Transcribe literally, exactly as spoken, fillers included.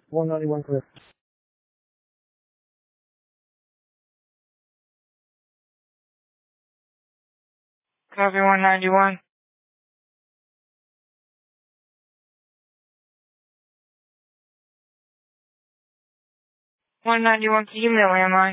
one ninety-one clear. Copy one ninety-one. one ninety-one, can you give me the landline?